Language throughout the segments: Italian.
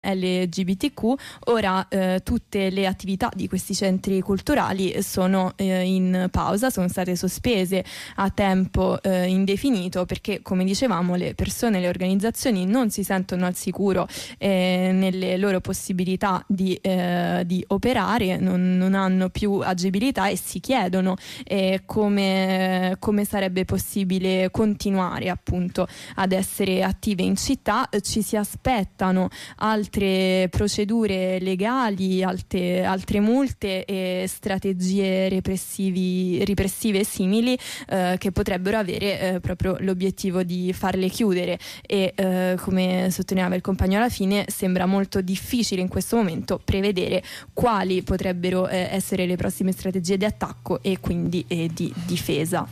LGBTQ. Ora tutte le attività di questi centri culturali sono in pausa, sono state sospese a tempo indefinito, perché, come dicevamo, le persone, le organizzazioni non si sentono al sicuro nelle loro possibilità di operare, non hanno più agibilità e si chiedono come sarebbe possibile continuare appunto ad essere attive in città. Ci si aspettano altre procedure legali, altre multe e strategie repressive simili che potrebbero avere proprio l'obiettivo di farle chiudere, e come sottolineava il compagno alla fine, sembra molto difficile in questo momento prevedere quali potrebbero essere le prossime strategie di attacco e quindi di difesa.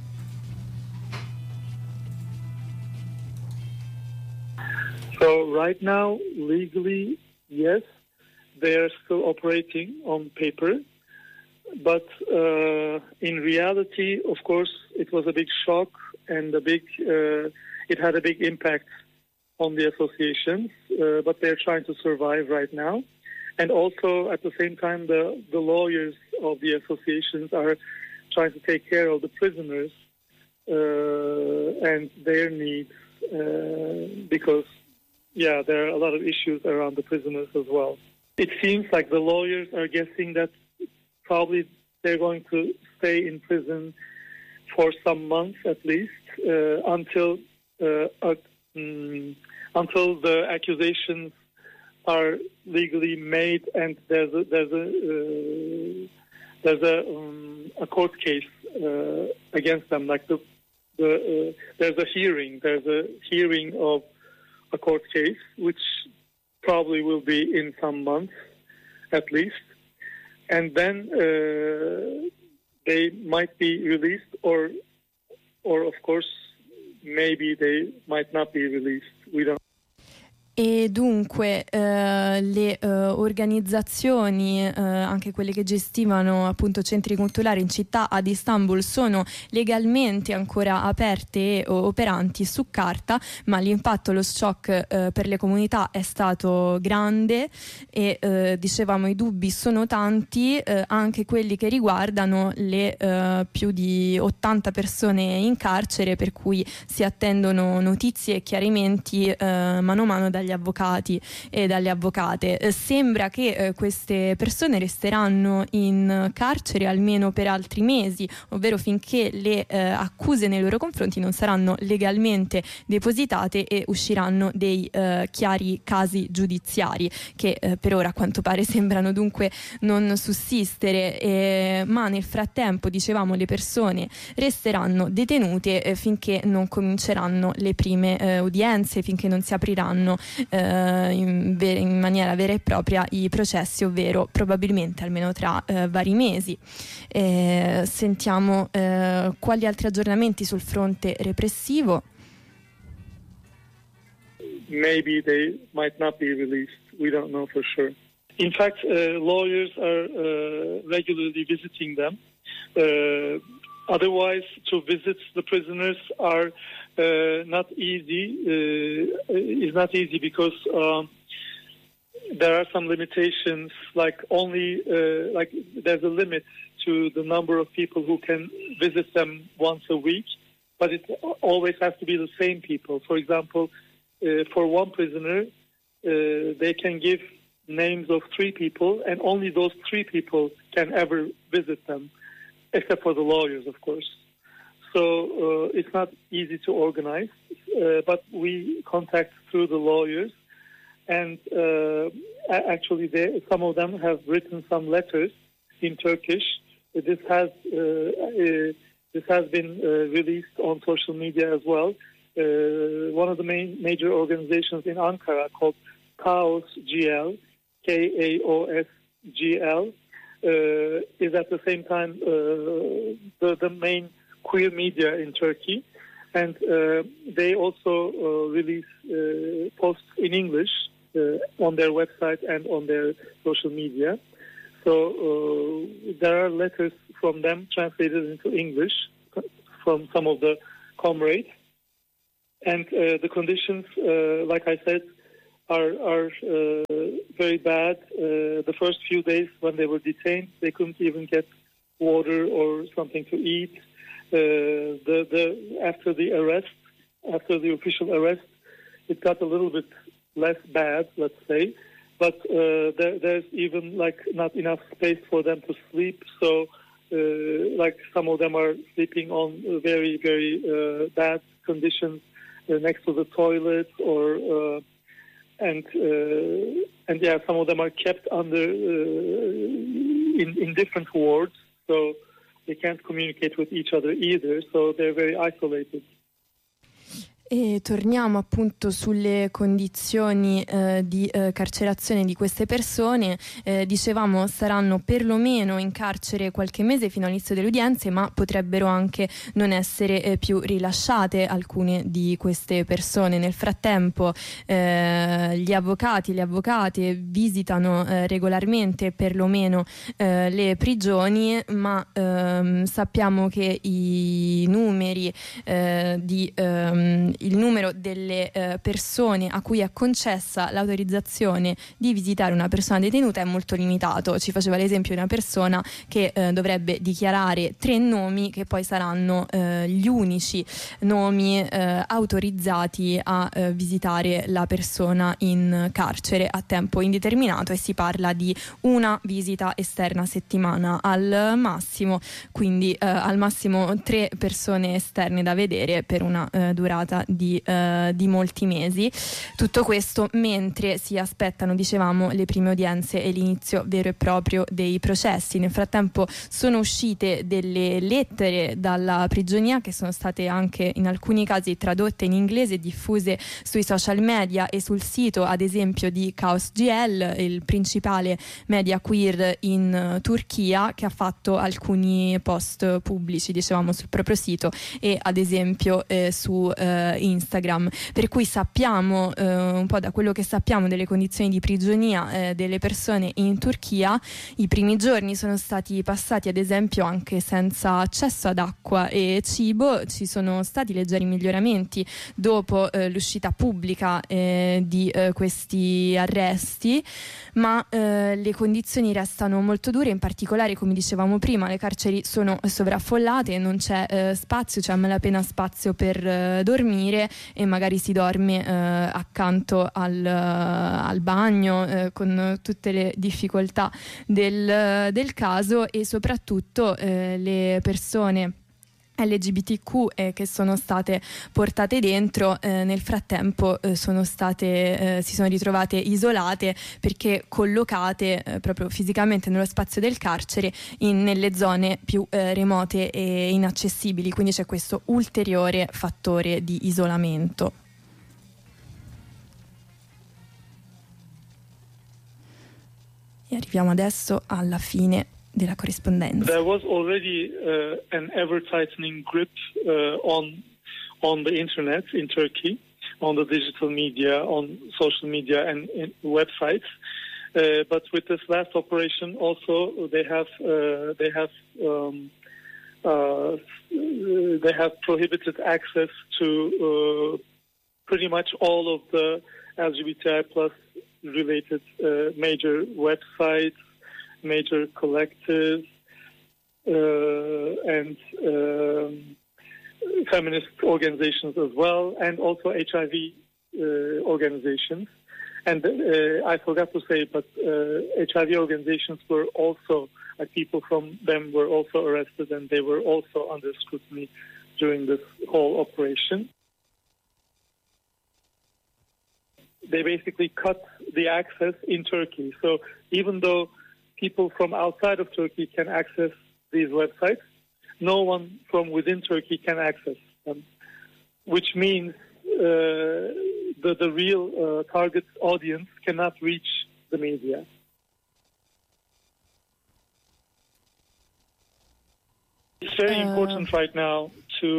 So right now, legally, yes, they are still operating on paper, but in reality, of course, it was a big shock and it had a big impact on the associations, but they're trying to survive right now. And also, at the same time, the lawyers of the associations are trying to take care of the prisoners and their needs, because, yeah, there are a lot of issues around the prisoners as well. It seems like the lawyers are guessing that probably they're going to stay in prison for some months at least, until the accusations are legally made and there's a court case against them. Like there's a hearing of a court case, which probably will be in some months at least, and then they might be released, or of course maybe they might not be released. We don't. E dunque le organizzazioni, anche quelle che gestivano appunto centri culturali in città ad Istanbul, sono legalmente ancora aperte e operanti su carta, ma l'impatto, lo shock per le comunità è stato grande e dicevamo i dubbi sono tanti, anche quelli che riguardano le più di 80 persone in carcere, per cui si attendono notizie e chiarimenti mano a mano dagli avvocati e dalle avvocate. Sembra che queste persone resteranno in carcere almeno per altri mesi, ovvero finché le accuse nei loro confronti non saranno legalmente depositate e usciranno dei chiari casi giudiziari che per ora a quanto pare sembrano dunque non sussistere, ma nel frattempo, dicevamo, le persone resteranno detenute finché non cominceranno le prime udienze, finché non si apriranno in maniera vera e propria i processi, ovvero probabilmente almeno tra vari mesi. Sentiamo quali altri aggiornamenti sul fronte repressivo. Maybe they might not be released. We don't know for sure. In fact, lawyers are regularly visiting them. Otherwise, to visit the prisoners are not easy. Is not easy because there are some limitations. Like only like there's a limit to the number of people who can visit them once a week, but it always has to be the same people. For example, for one prisoner, they can give names of 3 people, and only those 3 people can ever visit them, except for the lawyers, of course. So it's not easy to organize, but we contact through the lawyers, and actually some of them have written some letters in Turkish. This has been released on social media as well. One of the major organizations in Ankara called Kaos GL, KAOSGL, is at the same time the main queer media in Turkey, and they also release posts in English on their website and on their social media. So there are letters from them translated into English from some of the comrades, and the conditions, like I said, are very bad. The first few days when they were detained, they couldn't even get water or something to eat. After the official arrest, it got a little bit less bad, let's say. But there's even not enough space for them to sleep. So some of them are sleeping on very, very bad conditions next to the toilets, and some of them are kept under in different wards, so they can't communicate with each other either. So they're very isolated. E torniamo appunto sulle condizioni di carcerazione di queste persone. Dicevamo saranno perlomeno in carcere qualche mese fino all'inizio delle udienze, ma potrebbero anche non essere più rilasciate alcune di queste persone. Nel frattempo gli avvocati e le avvocate visitano regolarmente perlomeno le prigioni, ma sappiamo che i numeri il numero delle persone a cui è concessa l'autorizzazione di visitare una persona detenuta è molto limitato. Ci faceva l'esempio di una persona che dovrebbe dichiarare 3 nomi che poi saranno gli unici nomi autorizzati a visitare la persona in carcere a tempo indeterminato, e si parla di una visita esterna a settimana al massimo, quindi al massimo 3 persone esterne da vedere per una durata di molti mesi. Tutto questo mentre si aspettano, dicevamo, le prime udienze e l'inizio vero e proprio dei processi. Nel frattempo sono uscite delle lettere dalla prigionia che sono state anche in alcuni casi tradotte in inglese e diffuse sui social media e sul sito, ad esempio, di Chaos GL, il principale media queer in Turchia, che ha fatto alcuni post pubblici, dicevamo, sul proprio sito e ad esempio su Instagram, per cui sappiamo un po' da quello che sappiamo delle condizioni di prigionia delle persone in Turchia. I primi giorni sono stati passati ad esempio anche senza accesso ad acqua e cibo. Ci sono stati leggeri miglioramenti dopo l'uscita pubblica di questi arresti, ma le condizioni restano molto dure. In particolare, come dicevamo prima, le carceri sono sovraffollate, non c'è spazio, c'è a malapena spazio per dormire, e magari si dorme accanto al bagno, con tutte le difficoltà del caso. E soprattutto le persone LGBTQ che sono state portate dentro nel frattempo si sono ritrovate isolate, perché collocate proprio fisicamente nello spazio del carcere nelle zone più remote e inaccessibili, quindi c'è questo ulteriore fattore di isolamento. E arriviamo adesso alla fine della corrispondenza. There was already an ever-tightening grip on the internet in Turkey, on the digital media, on social media and websites. But with this last operation, also they have prohibited access to pretty much all of the LGBTI plus related major websites, major collectives, and feminist organizations as well, and also HIV organizations. And I forgot to say, but HIV organizations were also, people from them were also arrested, and they were also under scrutiny during this whole operation. They basically cut the access in Turkey. So even though people from outside of Turkey can access these websites, no one from within Turkey can access them, which means the real target audience cannot reach the media. It's very important right now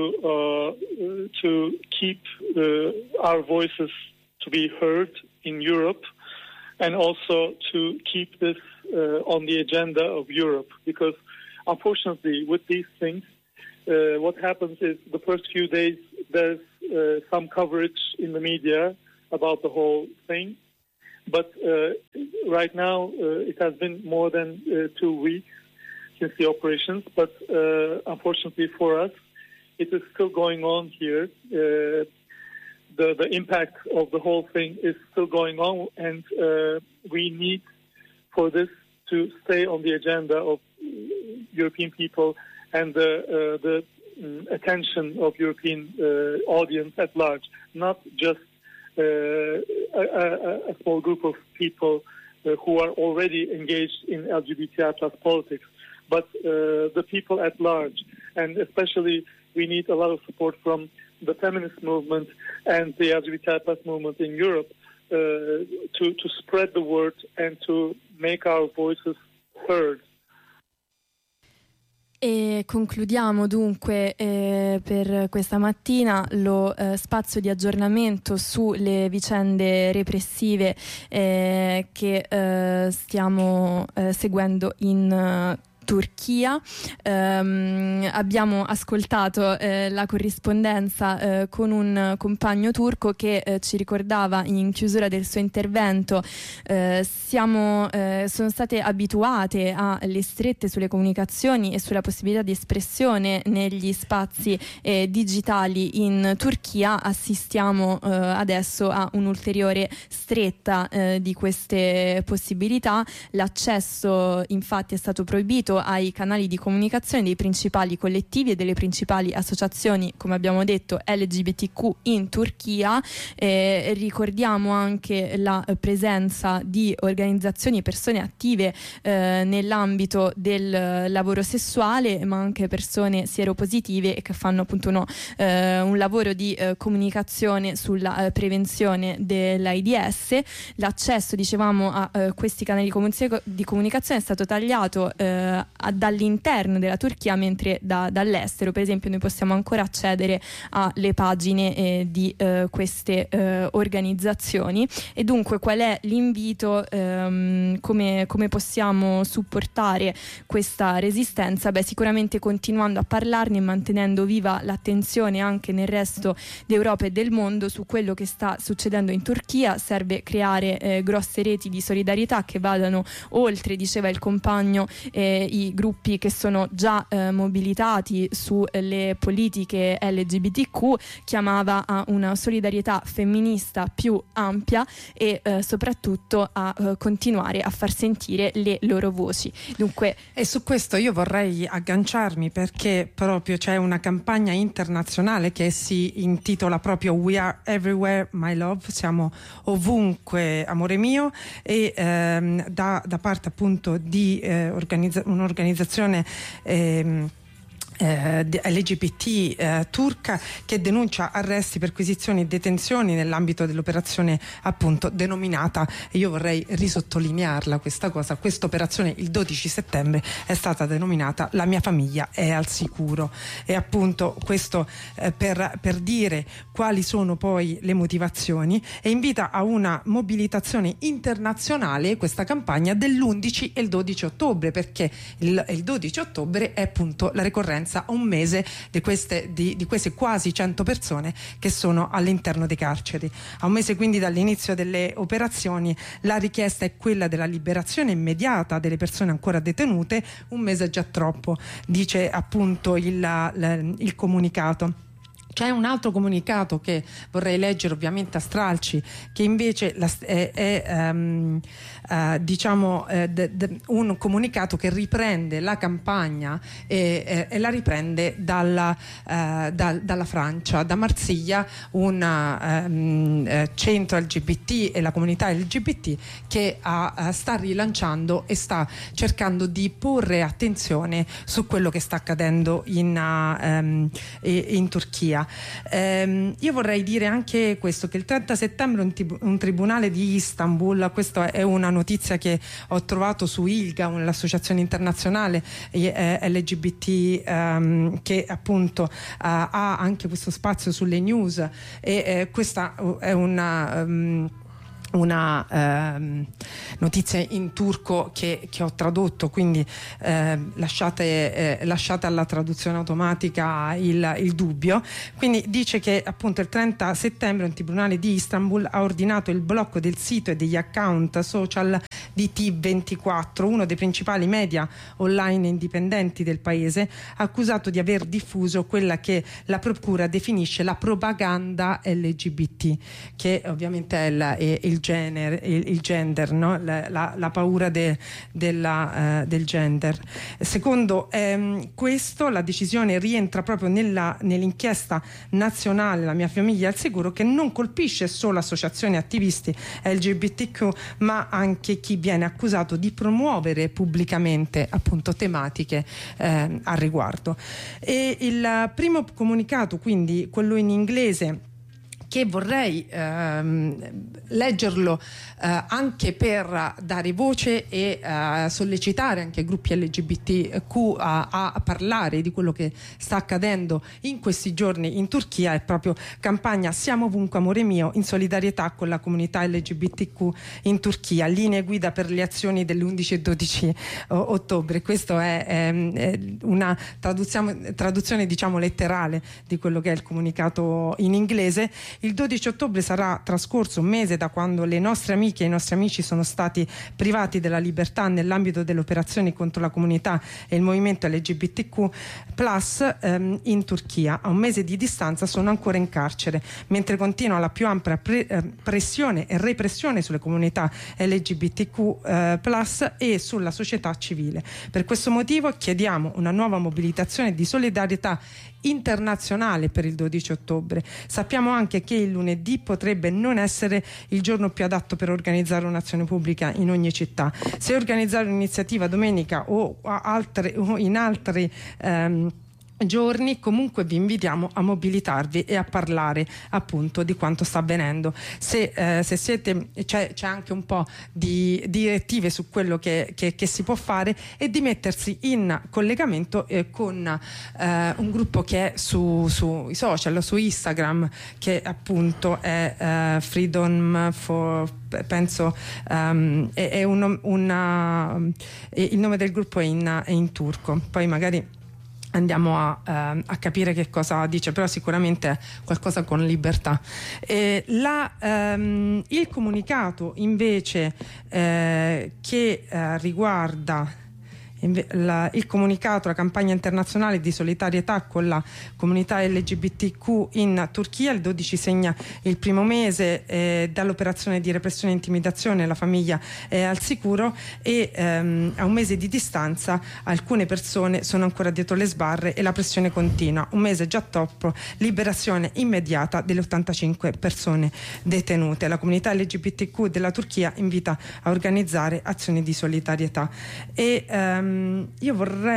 to keep our voices to be heard in Europe, and also to keep this on the agenda of Europe, because unfortunately with these things, what happens is the first few days there's some coverage in the media about the whole thing, But right now, it has been more than 2 weeks since the operations. But unfortunately for us, it is still going on here. The impact of the whole thing is still going on, and we need for this to stay on the agenda of European people and the attention of European audience at large, not just a small group of people who are already engaged in LGBTI plus politics, but the people at large. And especially we need a lot of support from the feminist movement and the LGBTI plus movement in Europe to spread the word and to make our voices heard. E concludiamo dunque per questa mattina lo spazio di aggiornamento sulle vicende repressive che stiamo seguendo in Turchia. Abbiamo ascoltato la corrispondenza con un compagno turco che ci ricordava in chiusura del suo intervento sono state abituate alle strette sulle comunicazioni e sulla possibilità di espressione negli spazi digitali in Turchia. Assistiamo adesso a un'ulteriore stretta di queste possibilità. L'accesso infatti è stato proibito ai canali di comunicazione dei principali collettivi e delle principali associazioni, come abbiamo detto, LGBTQ in Turchia. Ricordiamo anche la presenza di organizzazioni e persone attive nell'ambito del lavoro sessuale, ma anche persone sieropositive e che fanno appunto un lavoro di comunicazione sulla prevenzione dell'AIDS. L'accesso, dicevamo, a questi canali di comunicazione è stato tagliato dall'interno della Turchia, mentre dall'estero, per esempio, noi possiamo ancora accedere alle pagine di queste organizzazioni. E dunque qual è l'invito? Come possiamo supportare questa resistenza? Sicuramente continuando a parlarne e mantenendo viva l'attenzione anche nel resto d'Europa e del mondo su quello che sta succedendo in Turchia. Serve creare grosse reti di solidarietà che vadano oltre, diceva il compagno, i gruppi che sono già mobilitati sulle politiche LGBTQ. Chiamava a una solidarietà femminista più ampia e soprattutto a continuare a far sentire le loro voci. Dunque, e su questo io vorrei agganciarmi, perché proprio c'è una campagna internazionale che si intitola proprio We Are Everywhere My Love, siamo ovunque amore mio, e da parte appunto di un'organizzazione LGBT turca che denuncia arresti, perquisizioni e detenzioni nell'ambito dell'operazione appunto denominata, e io vorrei risottolinearla questa cosa, questa operazione il 12 settembre è stata denominata La mia famiglia è al sicuro. E appunto questo per dire quali sono poi le motivazioni, e invita a una mobilitazione internazionale questa campagna dell'11 e il 12 ottobre, perché il 12 ottobre è appunto la ricorrenza a un mese di queste quasi 100 persone che sono all'interno dei carceri. A un mese quindi dall'inizio delle operazioni, la richiesta è quella della liberazione immediata delle persone ancora detenute. Un mese è già troppo, dice appunto il comunicato. C'è un altro comunicato che vorrei leggere, ovviamente a stralci, che invece è un comunicato che riprende la campagna e la riprende dalla Francia, da Marsiglia, un centro LGBT e la comunità LGBT che sta rilanciando e sta cercando di porre attenzione su quello che sta accadendo in Turchia. Io vorrei dire anche questo, che il 30 settembre un tribunale di Istanbul, questa è una notizia che ho trovato su ILGA, l'associazione internazionale LGBT che appunto ha anche questo spazio sulle news, e questa è una notizia in turco che ho tradotto, quindi lasciate alla traduzione automatica il dubbio. Quindi dice che appunto il 30 settembre un tribunale di Istanbul ha ordinato il blocco del sito e degli account social di T24, uno dei principali media online indipendenti del paese, accusato di aver diffuso quella che la procura definisce la propaganda LGBT, che ovviamente è il gender, no? la paura del gender. Secondo questo, la decisione rientra proprio nell'inchiesta nazionale La mia famiglia al sicuro, che non colpisce solo associazioni e attivisti LGBTQ, ma anche chi viene accusato di promuovere pubblicamente appunto tematiche al riguardo. E il primo comunicato, quindi quello in inglese, che vorrei leggerlo anche per dare voce e sollecitare anche gruppi LGBTQ a parlare di quello che sta accadendo in questi giorni in Turchia. È proprio campagna Siamo ovunque amore mio, in solidarietà con la comunità LGBTQ in Turchia, linee guida per le azioni dell'11 e 12 ottobre. Questo è una traduzione diciamo letterale di quello che è il comunicato in inglese. Il 12 ottobre sarà trascorso un mese da quando le nostre amiche e i nostri amici sono stati privati della libertà nell'ambito delle operazioni contro la comunità e il movimento LGBTQ+ in Turchia. A un mese di distanza sono ancora in carcere, mentre continua la più ampia pressione e repressione sulle comunità LGBTQ+ e sulla società civile. Per questo motivo chiediamo una nuova mobilitazione di solidarietà internazionale per il 12 ottobre. Sappiamo anche che il lunedì potrebbe non essere il giorno più adatto per organizzare un'azione pubblica in ogni città. Se organizzare un'iniziativa domenica o in altri giorni, comunque vi invitiamo a mobilitarvi e a parlare appunto di quanto sta avvenendo. Se siete, c'è anche un po' di direttive su quello che si può fare, e di mettersi in collegamento con un gruppo che è sui social, su Instagram, che appunto è Freedom for, penso è il nome del gruppo è in turco, poi magari andiamo a capire che cosa dice, però sicuramente è qualcosa con libertà. Il comunicato invece che riguarda il comunicato, la campagna internazionale di solidarietà con la comunità LGBTQ in Turchia, il 12 segna il primo mese dall'operazione di repressione e intimidazione La famiglia è al sicuro, e a un mese di distanza alcune persone sono ancora dietro le sbarre e la pressione continua. Un mese già troppo, liberazione immediata delle 85 persone detenute. La comunità LGBTQ della Turchia invita a organizzare azioni di solidarietà, e io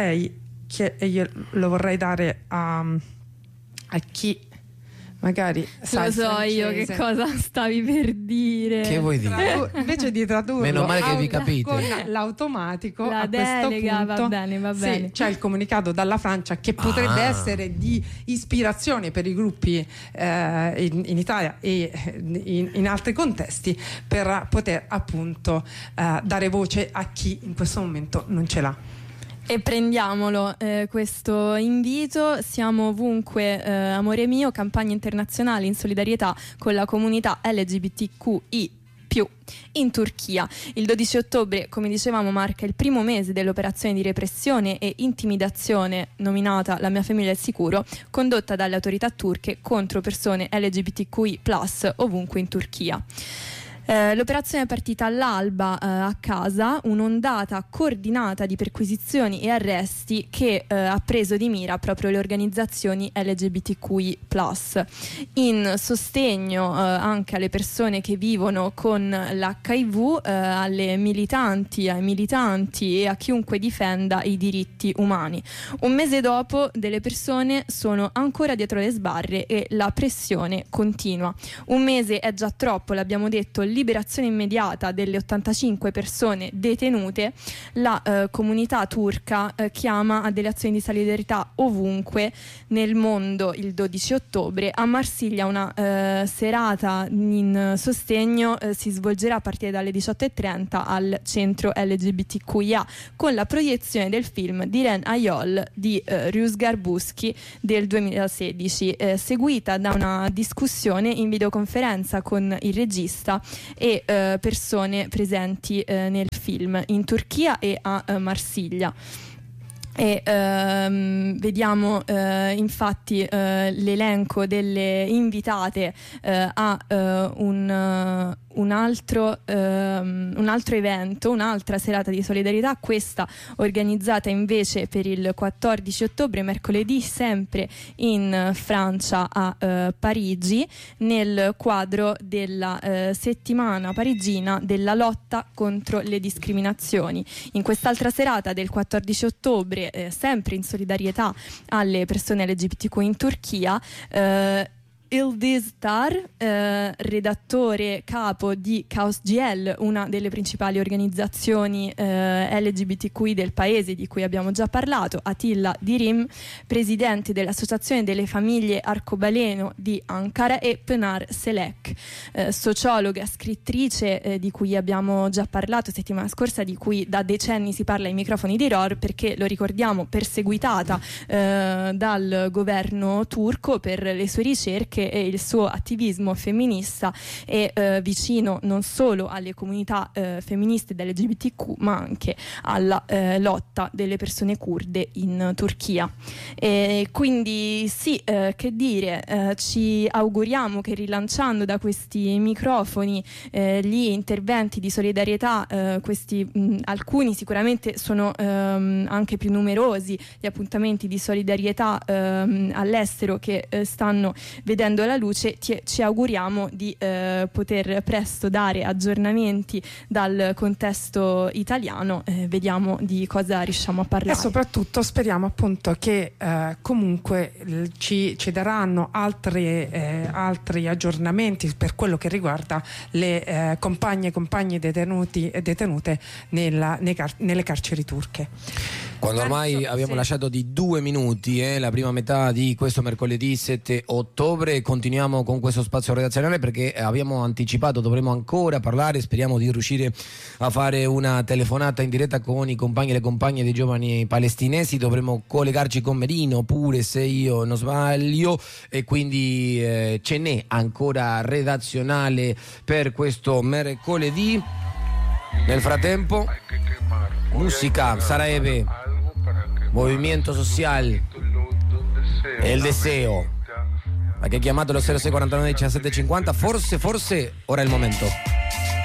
lo vorrei dare a chi magari sa lo so io che cosa stavi per dire. Che vuoi dire? Invece di tradurlo, meno male che vi capite, con l'automatico, la a delega, questo punto va bene. sì, c'è il comunicato dalla Francia che potrebbe essere di ispirazione per i gruppi in Italia e in altri contesti, per poter appunto dare voce a chi in questo momento non ce l'ha. E prendiamolo questo invito. Siamo ovunque amore mio, campagna internazionale in solidarietà con la comunità LGBTQI+ in Turchia. Il 12 ottobre, come dicevamo, marca il primo mese dell'operazione di repressione e intimidazione nominata La mia famiglia è al sicuro, condotta dalle autorità turche contro persone LGBTQI+ ovunque in Turchia. L'operazione è partita all'alba a casa, un'ondata coordinata di perquisizioni e arresti che ha preso di mira proprio le organizzazioni LGBTQI+, in sostegno anche alle persone che vivono con l'HIV, alle militanti, ai militanti e a chiunque difenda i diritti umani. Un mese dopo, delle persone sono ancora dietro le sbarre e la pressione continua. Un mese è già troppo, l'abbiamo detto, liberazione immediata delle 85 persone detenute, la comunità turca chiama a delle azioni di solidarietà ovunque nel mondo il 12 ottobre. A Marsiglia una serata in sostegno si svolgerà a partire dalle 18:30 al centro LGBTQIA, con la proiezione del film di Ren Ayol di Rüzgar Buski del 2016, seguita da una discussione in videoconferenza con il regista e persone presenti nel film in Turchia e a Marsiglia. E vediamo infatti l'elenco delle invitate a un altro evento, un'altra serata di solidarietà, questa organizzata invece per il 14 ottobre, mercoledì, sempre in Francia a Parigi, nel quadro della settimana parigina della lotta contro le discriminazioni. In quest'altra serata del 14 ottobre, sempre in solidarietà alle persone LGBTQ in Turchia, Yıldız Tar, redattore capo di Caos GL, una delle principali organizzazioni LGBTQI del paese di cui abbiamo già parlato, Atilla Dirim, presidente dell'Associazione delle Famiglie Arcobaleno di Ankara, e Pınar Selek, sociologa, scrittrice di cui abbiamo già parlato settimana scorsa, di cui da decenni si parla ai microfoni di ROR, perché, lo ricordiamo, perseguitata dal governo turco per le sue ricerche e il suo attivismo femminista, e vicino non solo alle comunità femministe dell'LGBTQ, ma anche alla lotta delle persone curde in Turchia. E quindi sì, che dire, ci auguriamo che, rilanciando da questi microfoni gli interventi di solidarietà, questi alcuni sicuramente sono anche più numerosi gli appuntamenti di solidarietà all'estero che stanno vedendo la luce, ci auguriamo di poter presto dare aggiornamenti dal contesto italiano, vediamo di cosa riusciamo a parlare. E soprattutto speriamo appunto che comunque ci daranno altri aggiornamenti per quello che riguarda le compagne e compagni detenuti e detenute nelle carceri turche. Quando ormai abbiamo lasciato di 2 minuti la prima metà di questo mercoledì 7 ottobre, continuiamo con questo spazio redazionale perché abbiamo anticipato, dovremo ancora parlare, speriamo di riuscire a fare una telefonata in diretta con i compagni e le compagne dei giovani palestinesi, dovremo collegarci con Merino pure, se io non sbaglio, e quindi ce n'è ancora redazionale per questo mercoledì. Nel frattempo, música, Sarajevo, Movimiento Social, El Deseo. Ma che chiamato lo 0649 1750, forse ora è il momento.